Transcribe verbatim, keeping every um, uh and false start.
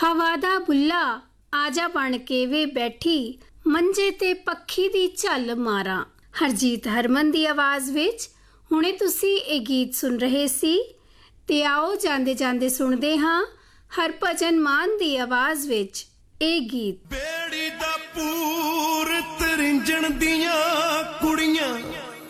हवा दा बुल्ला आजा बन के वे बैठी मंजे ते पक्षी दी झल मारा। हरजीत हरमन दी आवाज विच हुणे तुसी ये गीत सुन रहे सी ते आओ जांदे जांदे सुनदे हां हरभजन मान दी आवाज विच ये गीत। बेड़ी दा पूर तरिंजण दियां